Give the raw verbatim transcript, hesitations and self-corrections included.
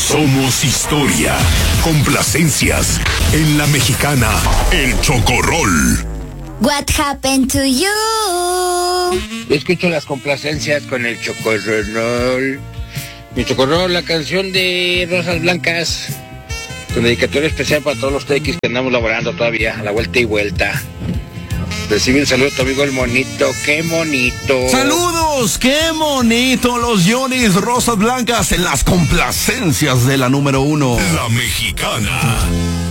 Somos historia. Complacencias en La Mexicana, El Chocorrol. What happened to you? Yo escucho las complacencias con el Chocorrol. Mi Chocorrol, la canción de Rosas Blancas, con dedicatoria especial para todos los tequis que andamos laborando todavía, a la vuelta y vuelta. Recibe un saludo a tu amigo el Monito, qué bonito. ¡Saludos! ¡Qué bonito! Los Johnny's Rosas Blancas en las complacencias de la número uno. La Mexicana.